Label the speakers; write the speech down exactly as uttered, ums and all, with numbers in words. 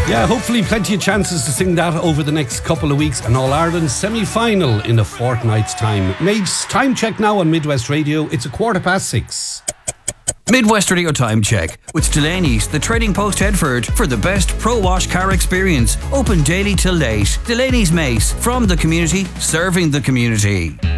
Speaker 1: Yeah, hopefully plenty of chances to sing that over the next couple of weeks. An All-Ireland semi-final in a fortnight's time. Mates, time check now on Midwest Radio. It's a quarter past six.
Speaker 2: Midwest Radio time check with Delaney's, the Trading Post Headford, for the best pro-wash car experience. Open daily till late. Delaney's Mace, from the community, serving the community.